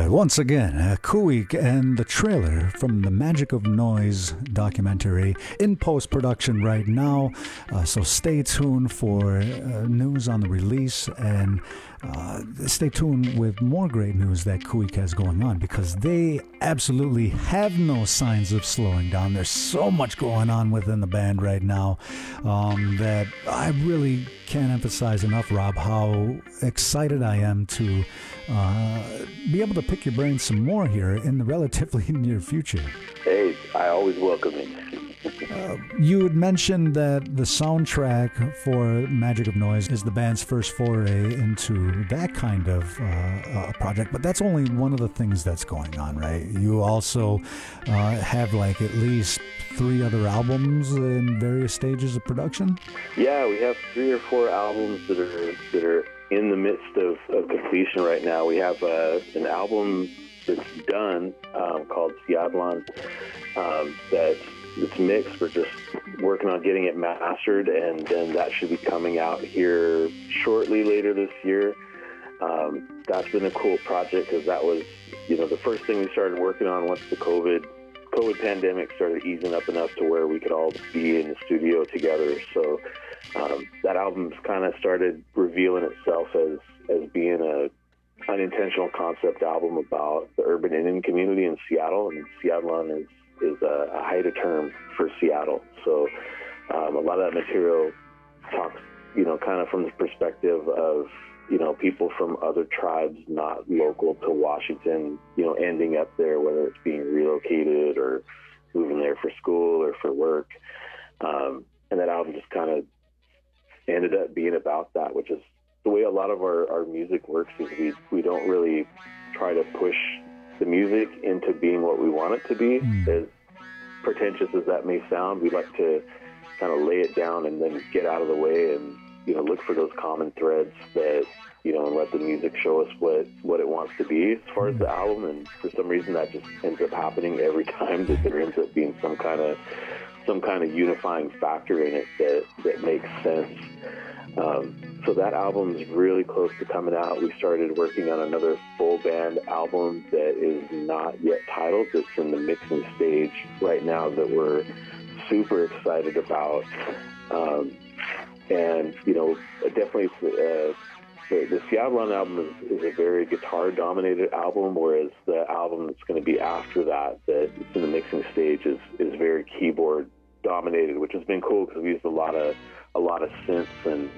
right, once again, Kuik and the trailer from the Magic of Noise documentary in post-production right now. So stay tuned for news on the release, and stay tuned with more great news that Kuik has going on, because they absolutely have no signs of slowing down. There's so much going on within the band right now that I really can't emphasize enough, Rob, how excited I am to be able to pick your brain some more here in the relatively near future. Hey, I always welcome it. You had mentioned that the soundtrack for Magic of Noise is the band's first foray into that kind of project, but that's only one of the things that's going on, right? You also have like at least 3 other albums in various stages of production? Yeah, we have 3 or 4 albums that are in the midst of completion right now. We have an album that's done called Siadlan it's mixed. We're just working on getting it mastered, and then that should be coming out here shortly later this year. That's been a cool project because that was, the first thing we started working on once the COVID pandemic started easing up enough to where we could all be in the studio together. So that album's kind of started revealing itself as being a unintentional concept album about the urban Indian community in Seattle, and Siadlan is a Haida term for Seattle. So a lot of that material talks, kind of from the perspective of, people from other tribes not local to Washington, ending up there, whether it's being relocated or moving there for school or for work. And that album just kind of ended up being about that, which is the way a lot of our music works. Is we don't really try to push the music into being what we want it to be. As pretentious as that may sound, we like to kind of lay it down and then get out of the way and, look for those common threads that, and let the music show us what it wants to be as far as the album. And for some reason that just ends up happening every time, that there ends up being some kind of unifying factor in it that makes sense. So that album's really close to coming out. We started working on another full band album that is not yet titled. It's in the mixing stage right now that we're super excited about. And, definitely the Siadlan album is a very guitar-dominated album, whereas the album that's going to be after that it's in the mixing stage, is very keyboard-dominated, which has been cool because we used a lot of synths and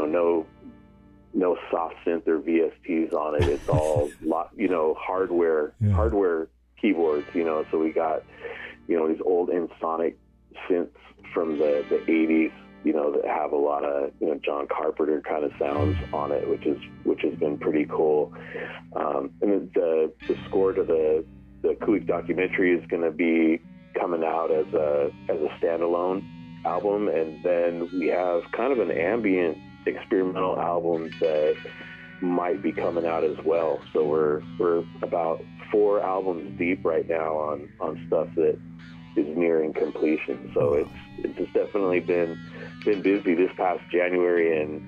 no soft synth or VSTs on it. It's all hardware keyboards. So we got these old Ensoniq synths from the 80s. That have a lot of John Carpenter kind of sounds on it, which has been pretty cool. And the score to the Kuik documentary is going to be coming out as a standalone album, and then we have kind of an ambient experimental album that might be coming out as well. So we're about 4 albums deep right now on stuff that is nearing completion. So it's just definitely been busy. This past January and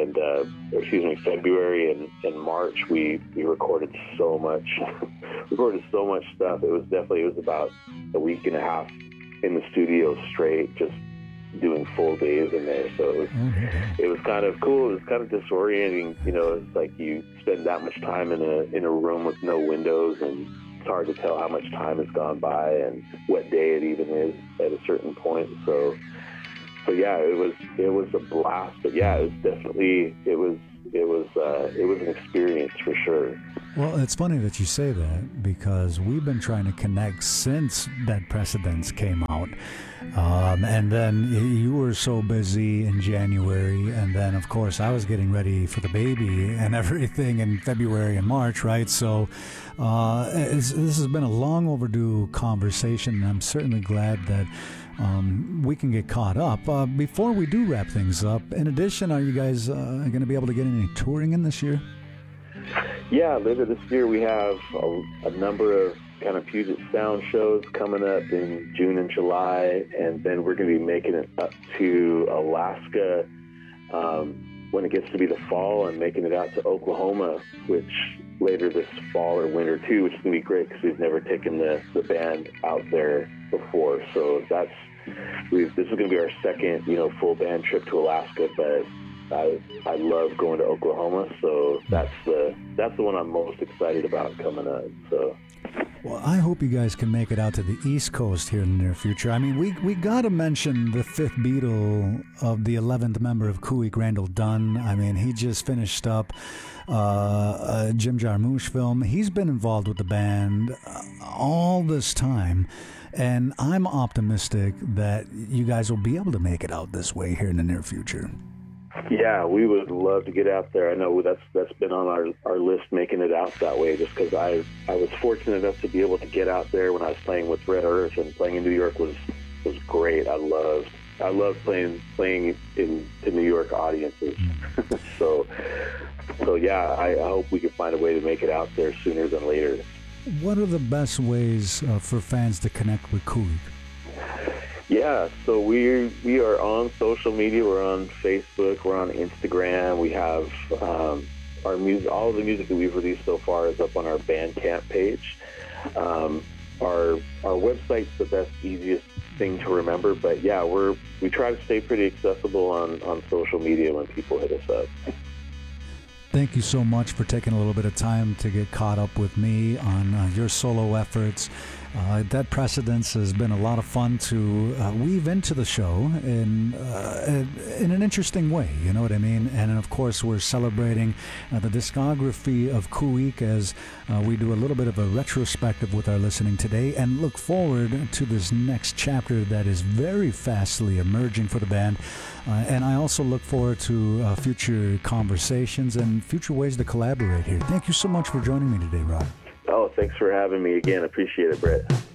February and March, we recorded so much stuff. It was about a week and a half in the studio straight, just doing full days in there. So it was kind of cool. It was kind of disorienting. It's like you spend that much time in a room with no windows, and it's hard to tell how much time has gone by and what day it even is at a certain point. So yeah, it was a blast. But yeah, it was an experience for sure. Well, it's funny that you say that, because we've been trying to connect since Dead Precedents came out. And then you were so busy in January, and then, of course, I was getting ready for the baby and everything in February and March, right? So this has been a long overdue conversation, and I'm certainly glad that we can get caught up. Before we do wrap things up, in addition, are you guys going to be able to get any touring in this year? Yeah, later this year we have a number of kind of Puget Sound shows coming up in June and July, and then we're going to be making it up to Alaska when it gets to be the fall and making it out to Oklahoma, which later this fall or winter too, which is going to be great because we've never taken the band out there before. So this is going to be our second, full band trip to Alaska, but I love going to Oklahoma, so that's the one I'm most excited about coming up. So. Well, I hope you guys can make it out to the East Coast here in the near future. I mean, we got to mention the fifth Beatle of the 11th member of Kuik, Randall Dunn. I mean, he just finished up a Jim Jarmusch film. He's been involved with the band all this time, and I'm optimistic that you guys will be able to make it out this way here in the near future. Yeah, we would love to get out there. I know that's been on our list, making it out that way, just because I was fortunate enough to be able to get out there when I was playing with Red Earth, and playing in New York was great. I loved playing in New York audiences. so yeah, I hope we can find a way to make it out there sooner than later. What are the best ways for fans to connect with Kuik? Yeah, so we are on social media. We're on Facebook. We're on Instagram. We have our music. All of the music that we've released so far is up on our Bandcamp page. Our website's the best, easiest thing to remember. But yeah, we try to stay pretty accessible on social media when people hit us up. Thank you so much for taking a little bit of time to get caught up with me on your solo efforts. Dead Precedence has been a lot of fun to weave into the show in an interesting way, you know what I mean? And of course, we're celebrating the discography of Kuik as we do a little bit of a retrospective with our listening today, and look forward to this next chapter that is very fastly emerging for the band. And I also look forward to future conversations and future ways to collaborate here. Thank you so much for joining me today, Rod. Oh, thanks for having me again. Appreciate it, Brett.